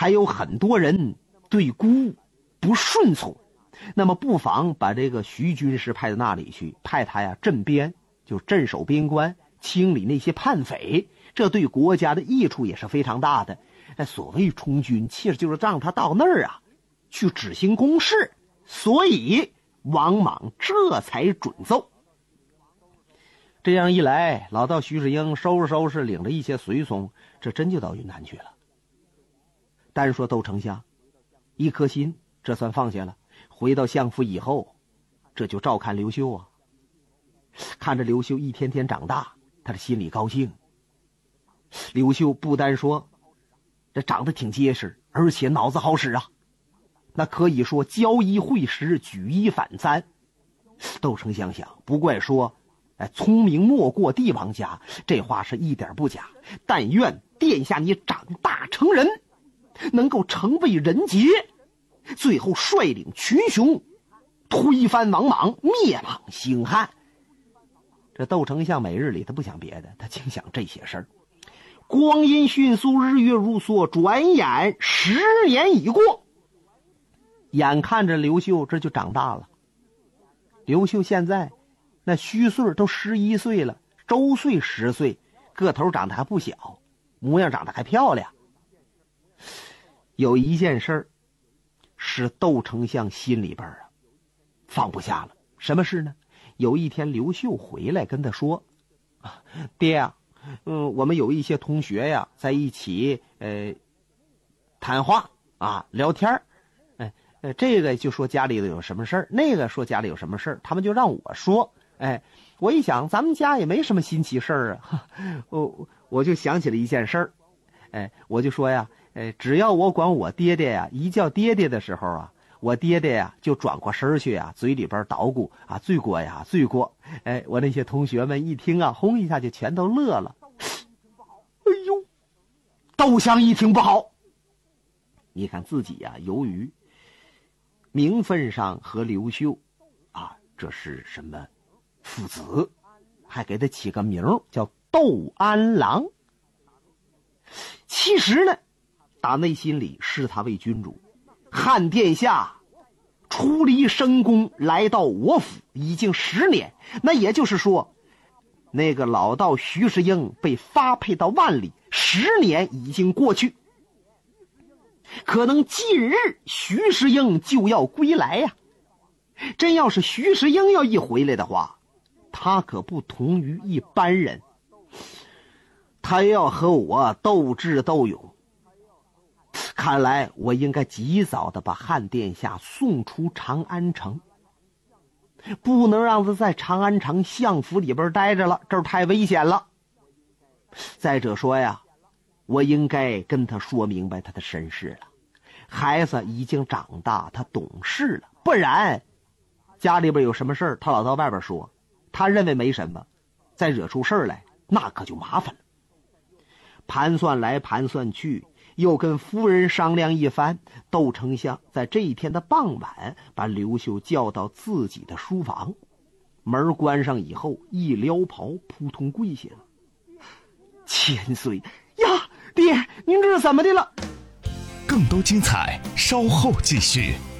还有很多人对孤不顺从，那么不妨把这个徐军师派到那里去，派他呀镇边，就镇守边关，清理那些叛匪，这对国家的益处也是非常大的。所谓充军，其实就是让他到那儿啊去执行公事，所以王莽这才准奏。这样一来，老道徐世英收拾领着一些随从，这真就到云南去了。单说窦丞相一颗心这算放下了，回到相府以后，这就照看刘秀啊。看着刘秀一天天长大，他的心里高兴。刘秀不单说这长得挺结实，而且脑子好使啊，那可以说教一会十，举一反三。窦丞相想，不怪说聪明莫过帝王家，这话是一点不假。但愿殿下你长大成人，能够成为人杰，最后率领群雄推翻王莽，灭莽兴汉。这窦丞相每日里他不想别的，他净想这些事儿。光阴迅速，日月如梭，转眼10年已过。眼看着刘秀这就长大了。刘秀现在那虚岁都11岁了，周岁10岁，个头长得还不小，模样长得还漂亮。有一件事是窦丞相心里边放不下了。什么事呢？有一天刘秀回来跟他说，爹啊，我们有一些同学呀在一起谈话啊，聊天这个就说家里有什么事儿，那个说家里有什么事儿，他们就让我说。我一想咱们家也没什么新奇事儿啊，我就想起了一件事儿。我就说呀，只要我管我爹爹呀一叫爹爹的时候啊，我爹爹呀就转过身去啊，嘴里边捣鼓啊，罪过呀罪过。我那些同学们一听啊，轰一下就全都乐了。哎呦，窦相一听不好，你看自己呀，由于名分上和刘秀啊，这是什么父子，还给他起个名叫窦安郎。其实呢，打内心里视他为君主。汉殿下出离深宫来到我府已经10年，那也就是说，那个老道徐世英被发配到万里10年已经过去。可能近日徐世英就要归来呀。真要是徐世英要一回来的话，他可不同于一般人，他要和我斗智斗勇。看来我应该及早的把汉殿下送出长安城，不能让他在长安城相府里边待着了，这儿太危险了。再者说呀，我应该跟他说明白他的身世了。孩子已经长大，他懂事了，不然家里边有什么事儿，他老到外边说，他认为没什么，再惹出事儿来，那可就麻烦了。盘算来盘算去，又跟夫人商量一番，窦丞相在这一天的傍晚把刘秀叫到自己的书房，门关上以后，一撩袍，扑通跪下了。千岁呀，爹，您这是怎么的了？ 更多精彩稍后继续。